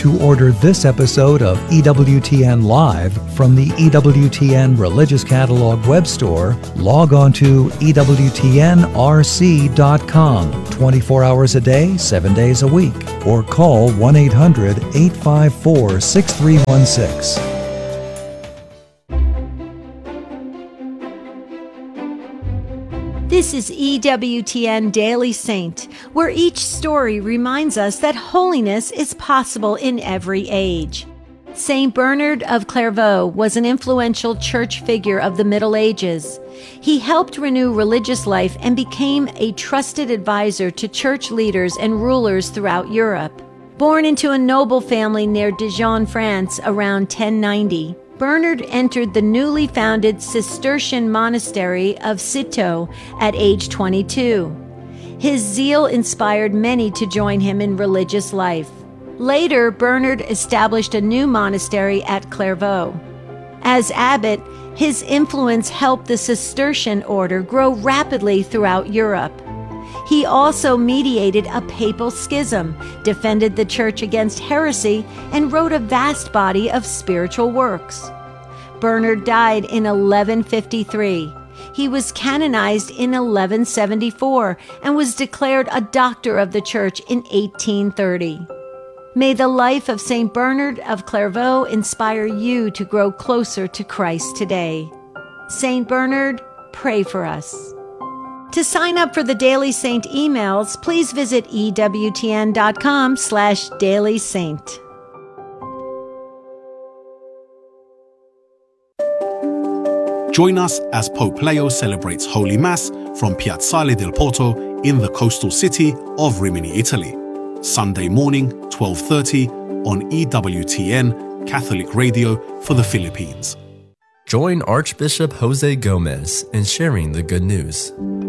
To order this episode of EWTN Live from the EWTN Religious Catalog web store, log on to EWTNRC.com 24 hours a day, 7 days a week, or call 1-800-854-6316. This is EWTN Daily Saint, where each story reminds us that holiness is possible in every age. Saint Bernard of Clairvaux was an influential church figure of the Middle Ages. He helped renew religious life and became a trusted advisor to church leaders and rulers throughout Europe. Born into a noble family near Dijon, France, around 1090, Bernard entered the newly founded Cistercian monastery of Citeaux at age 22. His zeal inspired many to join him in religious life. Later, Bernard established a new monastery at Clairvaux. As abbot, his influence helped the Cistercian order grow rapidly throughout Europe. He also mediated a papal schism, defended the church against heresy, and wrote a vast body of spiritual works. Bernard died in 1153. He was canonized in 1174 and was declared a doctor of the church in 1830. May the life of Saint Bernard of Clairvaux inspire you to grow closer to Christ today. Saint Bernard, pray for us. To sign up for the Daily Saint emails, please visit EWTN.com/dailysaint. Join us as Pope Leo celebrates Holy Mass from Piazzale del Porto in the coastal city of Rimini, Italy. Sunday morning, 12:30 on EWTN Catholic Radio for the Philippines. Join Archbishop Jose Gomez in sharing the good news.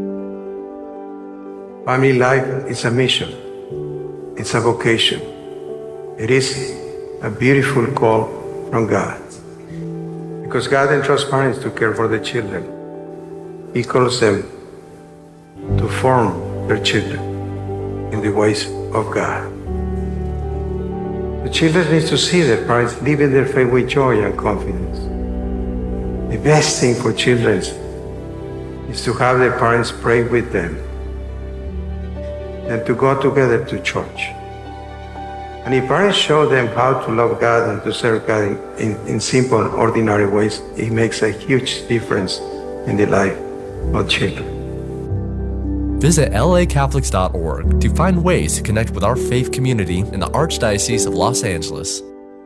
Family life is a mission. It's a vocation. It is a beautiful call from God. Because God entrusts parents to care for the children. He calls them to form their children in the ways of God. The children need to see their parents living their faith with joy and confidence. The best thing for children is to have their parents pray with them and to go together to church. And if parents show them how to love God and to serve God in simple, ordinary ways, it makes a huge difference in the life of children. Visit lacatholics.org to find ways to connect with our faith community in the Archdiocese of Los Angeles.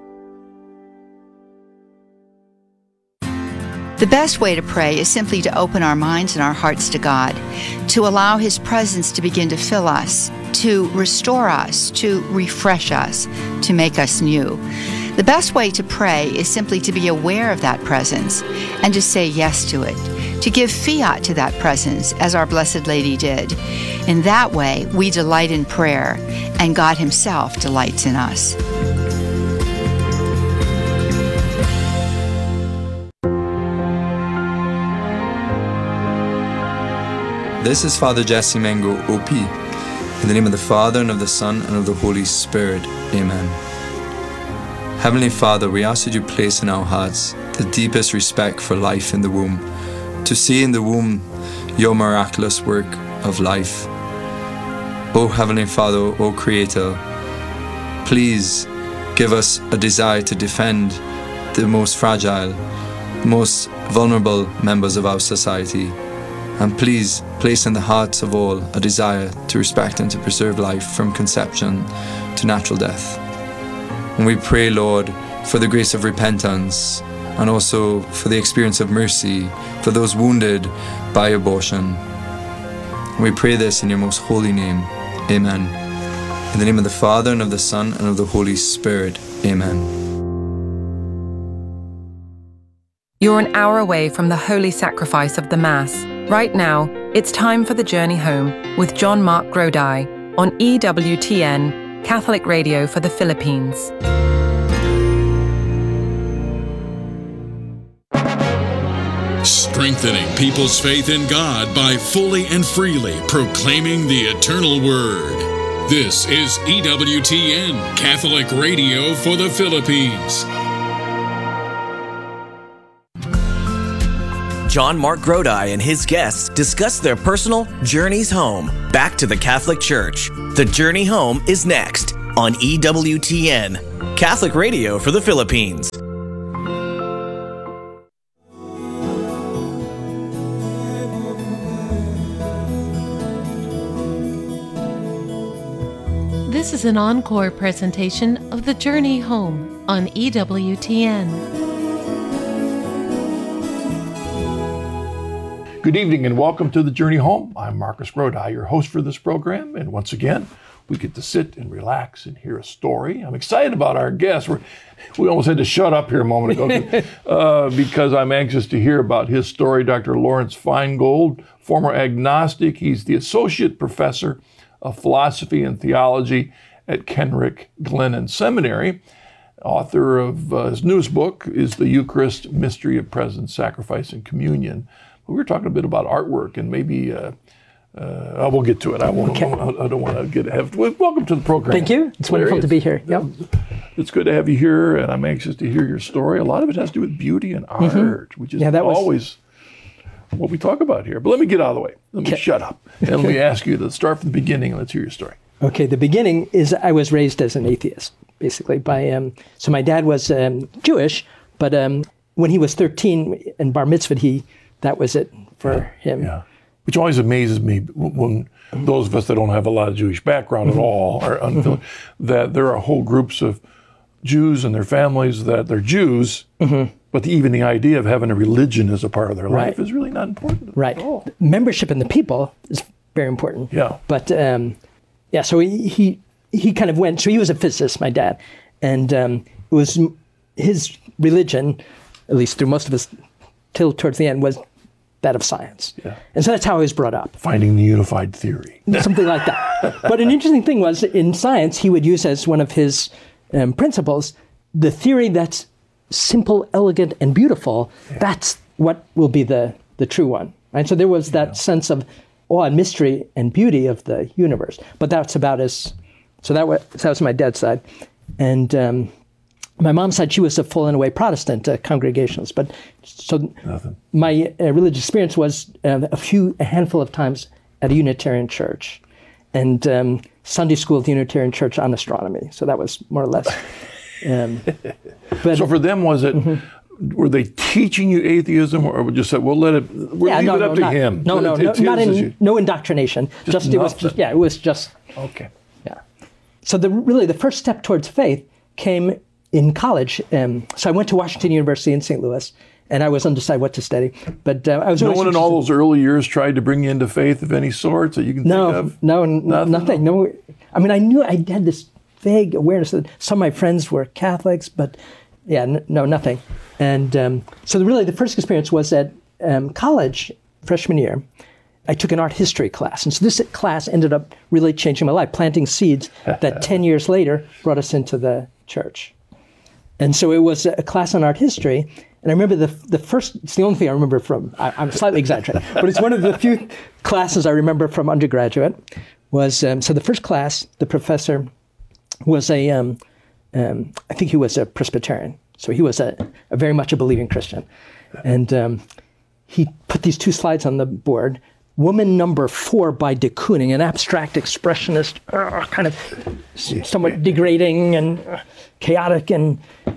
The best way to pray is simply to open our minds and our hearts to God, to allow His presence to begin to fill us, to restore us, to refresh us, to make us new. The best way to pray is simply to be aware of that presence and to say yes to it, to give fiat to that presence as our Blessed Lady did. In that way, we delight in prayer, and God Himself delights in us. This is Father Jesse Mengo, OP. In the name of the Father, and of the Son, and of the Holy Spirit. Amen. Heavenly Father, we ask that you place in our hearts the deepest respect for life in the womb, to see in the womb your miraculous work of life. O Heavenly Father, O Creator, please give us a desire to defend the most fragile, most vulnerable members of our society. And please place in the hearts of all a desire to respect and to preserve life from conception to natural death. And we pray, Lord, for the grace of repentance and also for the experience of mercy for those wounded by abortion. And we pray this in your most holy name. Amen. In the name of the Father, and of the Son, and of the Holy Spirit. Amen. You're an hour away from the holy sacrifice of the Mass. Right now, it's time for the Journey Home with John Mark Grodi on EWTN, Catholic Radio for the Philippines. Strengthening people's faith in God by fully and freely proclaiming the eternal Word. This is EWTN, Catholic Radio for the Philippines. John Mark Grodi and his guests discuss their personal journeys home, back to the Catholic Church. The Journey Home is next on EWTN, Catholic Radio for the Philippines. This is an encore presentation of The Journey Home on EWTN. Good evening and welcome to The Journey Home. I'm Marcus Grodi, your host for this program, and once again, we get to sit and relax and hear a story. I'm excited about our guest. We almost had to shut up here a moment ago because I'm anxious to hear about his story. Dr. Lawrence Feingold, former agnostic. He's the Associate Professor of Philosophy and Theology at Kenrick Glennon Seminary. Author of his newest book is The Eucharist, Mystery of Presence, Sacrifice, and Communion. We were talking a bit about artwork, and maybe we'll get to it. I don't want to get ahead. Welcome to the program. Thank you. It's wonderful to be here. Yep. It's good to have you here, and I'm anxious to hear your story. A lot of it has to do with beauty and art, which is always what we talk about here. But let me get out of the way. Let me shut up. And let me ask you to start from the beginning, and let's hear your story. Okay, the beginning is I was raised as an atheist, basically. So my dad was Jewish, but when he was 13 and bar mitzvahed, that was it for him. Yeah. Which always amazes me when those of us that don't have a lot of Jewish background at all are unfamiliar, that there are whole groups of Jews and their families that they're Jews, but even the idea of having a religion as a part of their life is really not important at all. Membership in the people is very important. Yeah. But so he kind of went, so he was a physicist, my dad, and it was his religion, at least through most of his, till towards the end, was that of science. Yeah. And so that's how I was brought up. Finding the unified theory. Something like that. But an interesting thing was, in science, he would use as one of his principles, the theory that's simple, elegant, and beautiful, that's what will be the true one. Right? So there was that sense of awe and mystery and beauty of the universe. But that's about as, so that was my dad's side. And my mom's side, she was a fallen away Protestant, Congregationalist. But so my religious experience was a handful of times at a Unitarian church, and Sunday school at the Unitarian Church on astronomy. So that was more or less. So for them, was it? Were they teaching you atheism, or would you say, "Well, leave it up to him"? No indoctrination. It was just okay. Yeah. So the first step towards faith came in college. So I went to Washington University in St. Louis, and I was undecided what to study. But I was. No one in all those early years tried to bring you into faith of any sort that you can think of? No, nothing. No. I mean, I knew I had this vague awareness that some of my friends were Catholics, but nothing. And so the first experience was at college, freshman year. I took an art history class. And so this class ended up really changing my life, planting seeds that 10 years later brought us into the church. And so it was a class on art history. And I remember the first, it's the only thing I remember from, I'm slightly exaggerating, but it's one of the few classes I remember from undergraduate, was, so the first class, the professor was I think he was a Presbyterian. So he was a very much a believing Christian. And he put these two slides on the board. Woman Number 4 by de Kooning, an abstract expressionist, kind of somewhat degrading and chaotic, and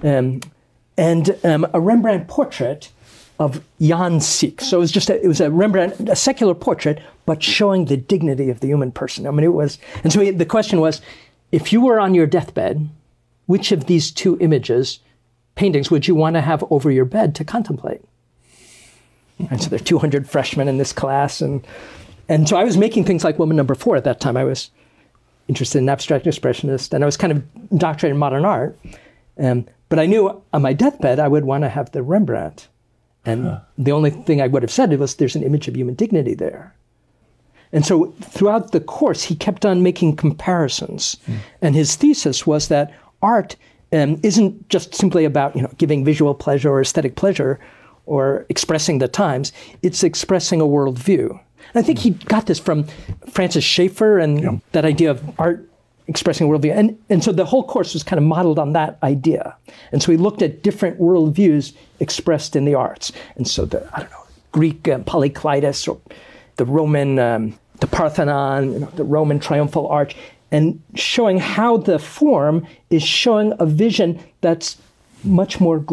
a Rembrandt portrait of Jan Sieck. So it was a Rembrandt, a secular portrait, but showing the dignity of the human person. I mean, it was, and so the question was, if you were on your deathbed, which of these two paintings would you want to have over your bed to contemplate? And so there are 200 freshmen in this class. And so I was making things like Woman Number 4 at that time. I was interested in abstract expressionist, and I was kind of indoctrinated in modern art. But I knew on my deathbed, I would want to have the Rembrandt. And the only thing I would have said was, there's an image of human dignity there. And so throughout the course, he kept on making comparisons. And his thesis was that art isn't just simply about giving visual pleasure or aesthetic pleasure, or expressing the times. It's expressing a worldview. And I think he got this from Francis Schaeffer and that idea of art expressing worldview. And so the whole course was kind of modeled on that idea. And so we looked at different worldviews expressed in the arts. And so the Greek Polykleitos, or the Roman, the Parthenon, the Roman triumphal arch, and showing how the form is showing a vision that's much more